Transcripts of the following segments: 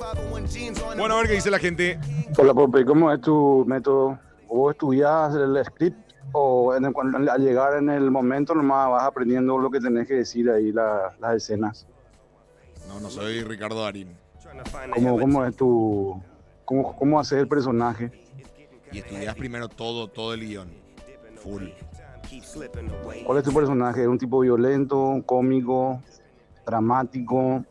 Bueno, a ver qué dice la gente. Hola, Pope, ¿cómo es tu método? ¿Vos estudiás el script o al llegar en el momento nomás vas aprendiendo lo que tenés que decir ahí, las escenas? No, no soy Ricardo Darín. ¿Cómo es cómo haces el personaje? Y estudias primero todo el guión. Full. ¿Cuál es tu personaje? ¿Es un tipo violento, cómico, dramático?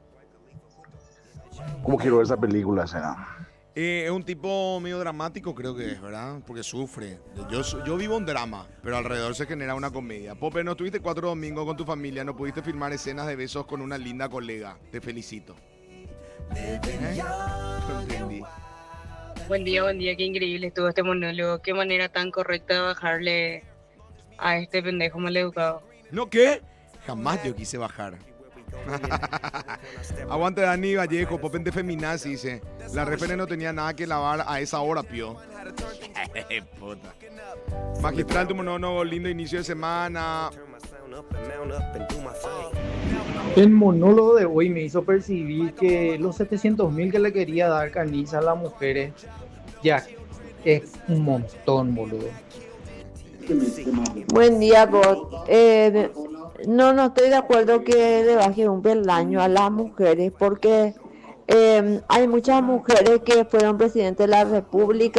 ¿Cómo quiero ver esa película, será? Es un tipo medio dramático, creo que es, ¿verdad? Porque sufre. Yo vivo un drama, pero alrededor se genera una comedia. Pope, no estuviste 4 domingos con tu familia, no pudiste filmar escenas de besos con una linda colega. Te felicito. No entendí. Buen día, qué increíble estuvo este monólogo. Qué manera tan correcta de bajarle a este pendejo maleducado. ¿No qué? Jamás yo quise bajar. Aguante Dani Vallejo, Popente Feminazi, dice. La refene no tenía nada que lavar a esa hora, pío. Puta. Magistral, tu monólogo, lindo inicio de semana. El monólogo de hoy me hizo percibir que los 700.000 que le quería dar Canisa a las mujeres ya es un montón, boludo. Buen día, Bot. No estoy de acuerdo que le baje un peldaño a las mujeres porque hay muchas mujeres que fueron presidentes de la República